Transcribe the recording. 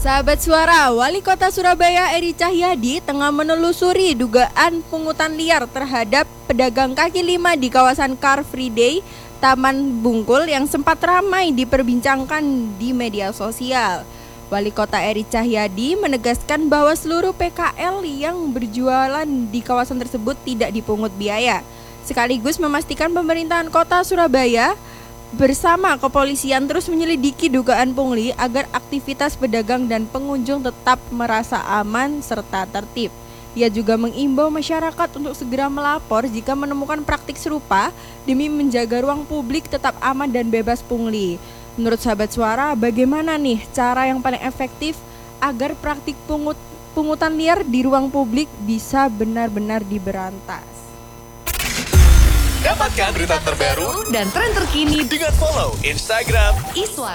Sahabat Suara, Wali Kota Surabaya Eri Cahyadi tengah menelusuri dugaan pungutan liar terhadap pedagang kaki lima di kawasan Car Free Day, Taman Bungkul yang sempat ramai diperbincangkan di media sosial. Wali Kota Eri Cahyadi menegaskan bahwa seluruh PKL yang berjualan di kawasan tersebut tidak dipungut biaya. Sekaligus memastikan pemerintahan Kota Surabaya bersama kepolisian terus menyelidiki dugaan pungli agar aktivitas pedagang dan pengunjung tetap merasa aman serta tertib. Ia juga mengimbau masyarakat untuk segera melapor jika menemukan praktik serupa demi menjaga ruang publik tetap aman dan bebas pungli. Menurut sahabat Suara, bagaimana nih cara yang paling efektif agar praktik pungutan liar di ruang publik bisa benar-benar diberantas? Dapatkan berita terbaru dan tren terkini dengan follow Instagram Iswar.